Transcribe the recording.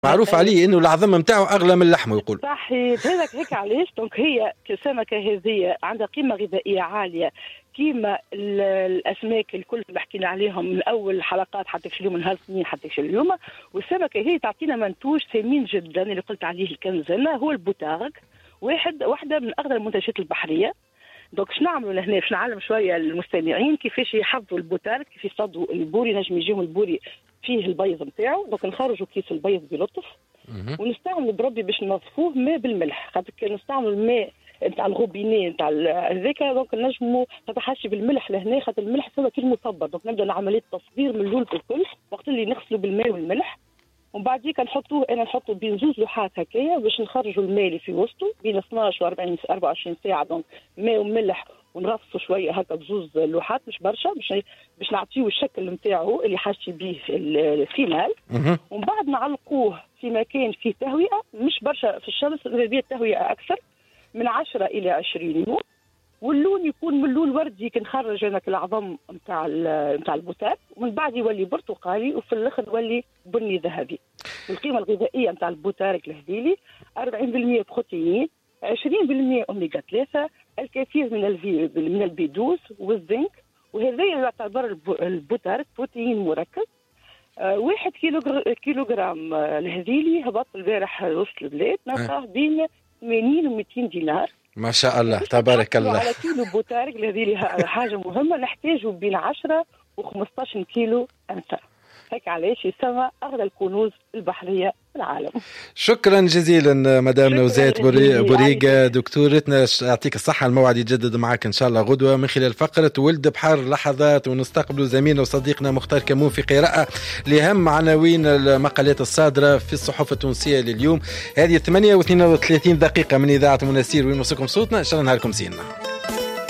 معروف عليه انه العظم نتاعو اغلى من اللحم يقول. صحيح، هذاك هيك علاش دونك هي كسمكه هذه عندها قيمه غذائيه عاليه كيما الاسماك الكل اللي حكينا عليهم من اول حلقات حتى في اليوم، نهار الاثنين حتى في اليوم. والسمكه هي تعطينا منتوج ثمين جدا اللي قلت عليه الكنز هنا هو البوتارغ، واحده من اغلى المنتجات البحريه. دونك شنو نعملوا لهنا باش نعلم شويه المستمعين كيفاش يحفظوا البوتارغ، كيف يصطادوا البوري. نجم يجيهم البوري فيه البيض نتاعو، دونك نخرجوا كيس البيض بلطف ونستعملوا بربي باش ننظفوه ماء بالملح، خاطر كان نستعملوا الماء نتاع الغوبيني نتاع هذاك دونك نجموا تتحاشي بالملح لهنا، خاطر الملح سوا كي المصبر. دونك نبدا عمليه تصبير من الاول بالكل وقت اللي نغسلوا بالماء والملح، ومن بعد نحطوه بين زوج لوحات هكايا باش نخرجوا الماء اللي في وسطه بين 12 و 24 ساعه. دونك ماء وملح ونغطسوا شويه هكا بزوز لوحات مش برشا باش نعطيوه الشكل نتاعو اللي حاشي به الفينال. ومن بعد نعلقوه في مكان فيه تهوئه مش برشا في الشمس، غالبيه التهوئه اكثر من 10 الى 20 يوم، واللون يكون من اللون وردي كي نخرج هناك العظم نتاع البوتات، ومن بعد يولي برتقالي وفي الاخر يولي بني ذهبي. القيمه الغذائيه نتاع البوتارك الهذيلي 40% بروتين، 20% اوميغا 3، الكثير من البي 12 والزنك. وهذا يعتبر البوتارك بروتين مركز. 1 كيلوغرام الهذيلي هبط البارح وسط البلاد نلقاه بين 80 و 200 دينار. ما شاء الله تبارك الله. على كيلو بوتارك الهذيلي حاجه مهمه، نحتاجه بين 10 و 15 كيلو انثى. هيك علاش يسمى أغلى الكنوز البحرية في العالم. شكرا جزيلا مدام نوزات بوريقة دكتورتنا، يعطيك الصحة. الموعد يتجدد معك إن شاء الله غدوة من خلال فقرة ولد بحر لحظات، ونستقبل زميلنا وصديقنا مختار كمون في قراءة لأهم عناوين المقالات الصادرة في الصحف التونسية لليوم. هذه 8:32 من إذاعة مناسير وين وصلكم صوتنا. إن شاء الله نهاركم سينا.